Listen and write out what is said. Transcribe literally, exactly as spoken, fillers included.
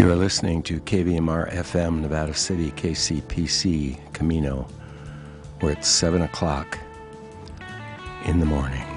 You are listening to K V M R F M, Nevada City, K C P C, Camino, where it's seven o'clock in the morning.